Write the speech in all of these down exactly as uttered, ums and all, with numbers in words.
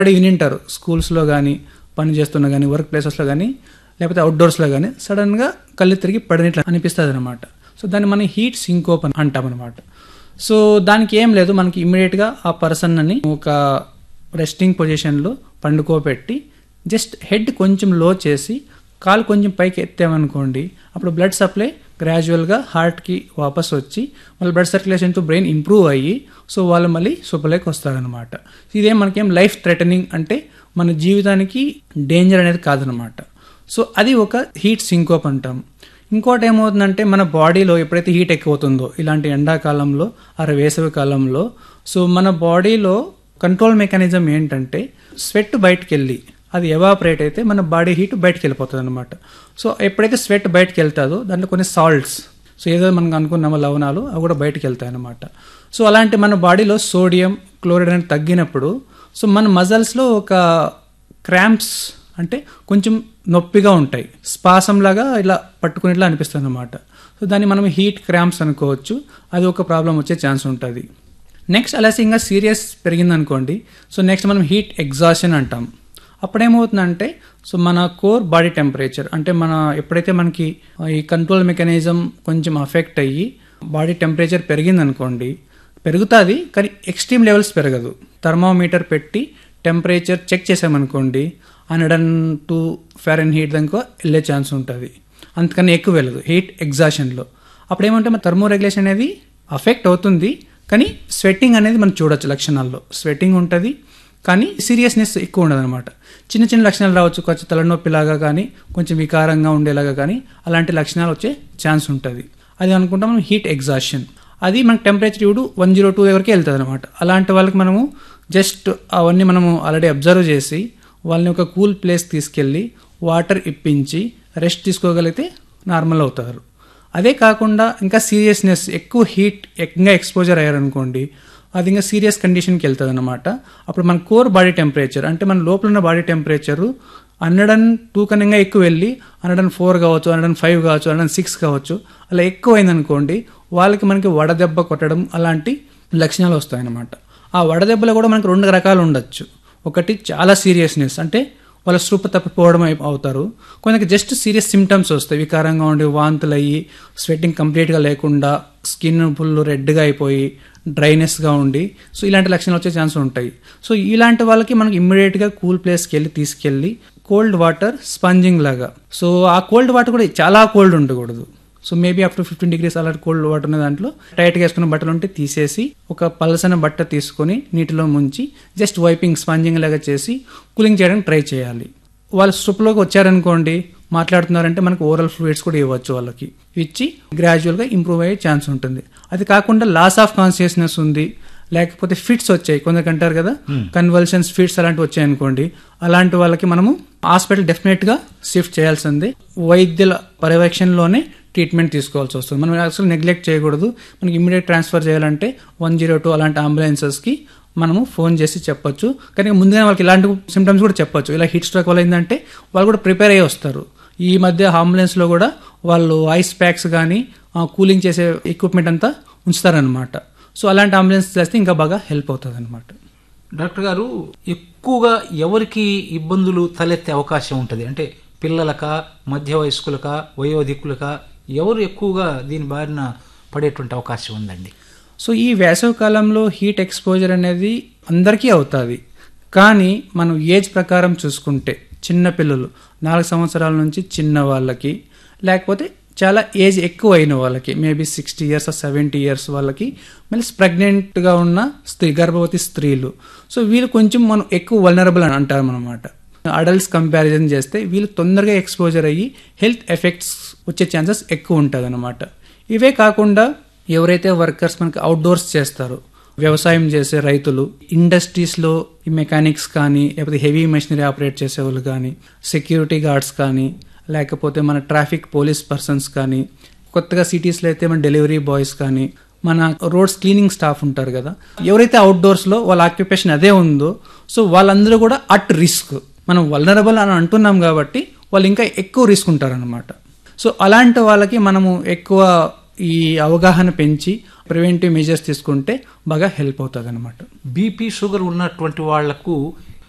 వినింటారు స్కూల్స్లో కానీ పని చేస్తున్నా కానీ వర్క్ ప్లేసెస్లో కానీ లేకపోతే అవుట్డోర్స్లో కానీ సడన్గా కళ్ళు తిరిగి పడినట్లు అనిపిస్తుంది అనమాట. సో దాన్ని మనం హీట్ సింకోప్ అని అంటాం అనమాట. సో దానికి ఏం లేదు, మనకి ఇమ్మీడియట్గా ఆ పర్సన్ అని ఒక రెస్టింగ్ పొజిషన్లో పండుకోబెట్టి జస్ట్ హెడ్ కొంచెం లో చేసి కాలు కొంచెం పైకి ఎత్తామనుకోండి, అప్పుడు బ్లడ్ సప్లై గ్రాడ్యువల్గా హార్ట్కి వాపస్ వచ్చి మళ్ళీ blood circulation to brain improve అయ్యి సో వాళ్ళు మళ్ళీ సూపర్లోకి వస్తారనమాట. ఇదేం మనకేం లైఫ్ థ్రెటనింగ్ అంటే మన జీవితానికి డేంజర్ అనేది కాదనమాట. సో అది ఒక హీట్ సింకోప్ అంటాం. ఇంకోటి ఏమవుతుందంటే మన బాడీలో ఎప్పుడైతే హీట్ ఎక్కువ అవుతుందో ఇలాంటి ఎండాకాలంలో అర వేసవి కాలంలో సో మన బాడీలో కంట్రోల్ మెకానిజం ఏంటంటే స్వెట్ బయటకు వెళ్ళి అది ఎవాపరేట్ అయితే మన బాడీ హీట్ బయటకు వెళ్ళిపోతుంది అనమాట. సో ఎప్పుడైతే స్వెట్ బయటకు వెళ్తాదో దాంట్లో కొన్ని సాల్ట్స్ సో ఏదో మనం అనుకున్నామో లవణాలు అవి కూడా బయటకు వెళ్తాయి అనమాట. సో అలాంటి మన బాడీలో సోడియం క్లోరైడ్ అనేది తగ్గినప్పుడు సో మన మజల్స్లో ఒక క్రాంప్స్ అంటే కొంచెం నొప్పిగా ఉంటాయి, స్పాసం లాగా ఇలా పట్టుకునేట్లా అనిపిస్తుంది అనమాట. సో దాన్ని మనం హీట్ క్రాంప్స్ అనుకోవచ్చు, అది ఒక ప్రాబ్లం వచ్చే ఛాన్స్ ఉంటుంది. నెక్స్ట్ అలా ఇంకా సీరియస్ పెరిగిందనుకోండి సో నెక్స్ట్ మనం హీట్ ఎగ్జాషన్ అంటాం. అప్పుడేమవుతుందంటే సో మన కోర్ బాడీ టెంపరేచర్ అంటే మన ఎప్పుడైతే మనకి ఈ కంట్రోల్ మెకానిజం కొంచెం అఫెక్ట్ అయ్యి బాడీ టెంపరేచర్ పెరిగిందనుకోండి, పెరుగుతుంది కానీ ఎక్స్ట్రీమ్ లెవెల్స్ పెరగదు. థర్మోమీటర్ పెట్టి టెంపరేచర్ చెక్ చేసామనుకోండి hundred and two foreign heat దాకా వెళ్ళే ఛాన్స్ ఉంటుంది, అంతకన్నా ఎక్కువ వెళ్ళదు హీట్ ఎగ్జాషన్లో. అప్పుడు ఏమంటే మన థర్మో రెగ్యులేషన్ అనేది అఫెక్ట్ అవుతుంది కానీ స్వెట్టింగ్ అనేది మనం చూడొచ్చు, లక్షణాల్లో స్వెట్టింగ్ ఉంటుంది కానీ సీరియస్నెస్ ఎక్కువ ఉండదు అనమాట. చిన్న చిన్న లక్షణాలు రావచ్చు, కొంచెం తలనొప్పిలాగా కానీ కొంచెం వికారంగా ఉండేలాగా కానీ అలాంటి లక్షణాలు వచ్చే ఛాన్స్ ఉంటుంది. అది అనుకుంటాం మనం హీట్ ఎగ్జాషన్. అది మనకు టెంపరేచర్ ఇప్పుడు వన్ జీరో టూ వరకు వెళ్తుంది అనమాట. అలాంటి వాళ్ళకి మనము జస్ట్ అవన్నీ మనము ఆల్రెడీ అబ్జర్వ్ చేసి వాళ్ళని ఒక కూల్ ప్లేస్ తీసుకెళ్ళి వాటర్ ఇప్పించి రెస్ట్ తీసుకోగలిగితే నార్మల్ అవుతారు. అదే కాకుండా ఇంకా సీరియస్నెస్ ఎక్కువ హీట్ ఇంకా ఎక్స్పోజర్ అయ్యారనుకోండి అది ఇంకా సీరియస్ కండిషన్కి వెళ్తుంది అనమాట. అప్పుడు మన కోర్ బాడీ టెంపరేచర్ అంటే మన లోపల ఉన్న body temperature hundred and two కన్నా ఎక్కువ వెళ్ళి హండ్రెడ్ అండ్ ఫోర్ కావచ్చు, హండ్రెడ్ అండ్ ఫైవ్ కావచ్చు, హండ్రెడ్ అండ్ సిక్స్ కావచ్చు, అలా ఎక్కువ అయిందనుకోండి వాళ్ళకి మనకి వడదెబ్బ కొట్టడం అలాంటి లక్షణాలు వస్తాయన్నమాట. ఆ వడదెబ్బలో కూడా మనకి రెండు రకాలు ఉండొచ్చు. ఒకటి చాలా సీరియస్నెస్ అంటే వాళ్ళ స్పృహ తప్పిపోవడం అవుతారు, కొందరికి జస్ట్ సీరియస్ సిమ్టమ్స్ వస్తాయి, వికారంగా ఉండి వాంతులు అయ్యి స్వెట్టింగ్ కంప్లీట్గా లేకుండా స్కిన్ ఫుల్ రెడ్గా అయిపోయి డ్రైనెస్గా ఉండి సో ఇలాంటి లక్షణాలు వచ్చే ఛాన్స్ ఉంటాయి. సో ఇలాంటి వాళ్ళకి మనకి ఇమ్మీడియట్గా కూల్ ప్లేస్కి వెళ్ళి తీసుకెళ్ళి కోల్డ్ వాటర్ స్పంజింగ్ లాగా, సో ఆ కోల్డ్ వాటర్ కూడా చాలా కోల్డ్ ఉండకూడదు. So maybe up to fifteen degrees అలాంటి కోల్డ్ వాటర్ ఉన్న దాంట్లో టైట్గా వేసుకున్న బట్టలు ఉంటే తీసేసి ఒక పలసన బట్ట తీసుకొని నీటిలో ముంచి జస్ట్ వైపింగ్ స్పంజింగ్ లాగా చేసి కూలింగ్ చేయడానికి ట్రై చేయాలి. వాళ్ళు స్ట్రిప్లోకి వచ్చారనుకోండి మాట్లాడుతున్నారంటే మనకు ఓరల్ ఫ్లూయిడ్స్ కూడా ఇవ్వచ్చు, వాళ్ళకి ఇచ్చి గ్రాడ్యువల్గా ఇంప్రూవ్ అయ్యే ఛాన్స్ ఉంటుంది. అది కాకుండా లాస్ ఆఫ్ కాన్షియస్నెస్ ఉంది లేకపోతే ఫిట్స్ వచ్చాయి కొందరికి అంటారు కదా, కన్వల్షన్స్ ఫిట్స్ అలాంటివి వచ్చాయి అనుకోండి, అలాంటి వాళ్ళకి మనము హాస్పిటల్ డెఫినెట్గా షిఫ్ట్ చేయాల్సిందే. వైద్యుల పర్యవేక్షణలోనే ట్రీట్మెంట్ తీసుకోవాల్సి వస్తుంది. మనం యాక్చువల్ నెగ్లెక్ట్ చేయకూడదు. మనకి ఇమ్మీడియట్ ట్రాన్స్ఫర్ చేయాలంటే వన్ జీరో టూ అలాంటి అంబులెన్సెస్కి మనము ఫోన్ చేసి చెప్పొచ్చు. కానీ ముందుగానే వాళ్ళకి ఇలాంటి సిమ్టమ్స్ కూడా చెప్పొచ్చు, ఇలా హీట్ స్ట్రోక్ వల్ల ఏంటంటే వాళ్ళు కూడా ప్రిపేర్ అయ్యి వస్తారు. ఈ మధ్య అంబులెన్స్లో కూడా వాళ్ళు ఐస్ ప్యాక్స్ కానీ కూలింగ్ చేసే ఎక్విప్మెంట్ అంతా ఉంచుతారనమాట. సో అలాంటి అంబులెన్స్ చేస్తే ఇంకా బాగా హెల్ప్ అవుతుంది అనమాట. డాక్టర్ గారు, ఎక్కువగా ఎవరికి ఇబ్బందులు తలెత్తే అవకాశం ఉంటుంది? అంటే పిల్లలకా, మధ్య వయస్కులకా, వయోధికులకా, ఎవరు ఎక్కువగా దీని బారిన పడేటువంటి అవకాశం ఉందండి? సో ఈ వేసవి కాలంలో హీట్ ఎక్స్పోజర్ అనేది అందరికీ అవుతుంది. కానీ మనం ఏజ్ ప్రకారం చూసుకుంటే చిన్నపిల్లలు నాలుగు సంవత్సరాల నుంచి చిన్న వాళ్ళకి, లేకపోతే చాలా ఏజ్ ఎక్కువ అయిన వాళ్ళకి maybe sixty years seventy years వాళ్ళకి, మళ్ళీ ప్రెగ్నెంట్గా ఉన్న స్త్రీ గర్భవతి స్త్రీలు, సో వీళ్ళు కొంచెం మనం ఎక్కువ వల్నరబుల్ అని అంటాం అనమాట. అడల్ట్స్ కంపారిజన్ చేస్తే వీళ్ళు తొందరగా ఎక్స్పోజర్ అయ్యి హెల్త్ ఎఫెక్ట్స్ వచ్చే ఛాన్సెస్ ఎక్కువ ఉంటుంది అనమాట. ఇవే కాకుండా ఎవరైతే వర్కర్స్ మనకి అవుట్డోర్స్ చేస్తారో, వ్యవసాయం చేసే రైతులు, ఇండస్ట్రీస్లో ఈ మెకానిక్స్ కానీ లేకపోతే హెవీ మెషినరీ ఆపరేట్ చేసే వాళ్ళు కానీ, సెక్యూరిటీ గార్డ్స్ కానీ, లేకపోతే మన ట్రాఫిక్ పోలీస్ పర్సన్స్ కానీ, కొత్తగా సిటీస్లో అయితే మన డెలివరీ బాయ్స్ కానీ, మన రోడ్స్ క్లీనింగ్ స్టాఫ్ ఉంటారు కదా, ఎవరైతే అవుట్డోర్స్లో వాళ్ళ ఆక్యుపేషన్ అదే ఉందో సో వాళ్ళందరూ కూడా అట్ రిస్క్. మనం వల్నరబుల్ అని అంటున్నాం కాబట్టి వాళ్ళు ఇంకా ఎక్కువ రిస్క్ ఉంటారనమాట. సో అలాంటి వాళ్ళకి మనము ఎక్కువ ఈ అవగాహన పెంచి ప్రివెంటివ్ మెజర్స్ తీసుకుంటే బాగా హెల్ప్ అవుతుంది అనమాట. బీపీ షుగర్ ఉన్నటువంటి వాళ్లకు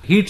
హీట్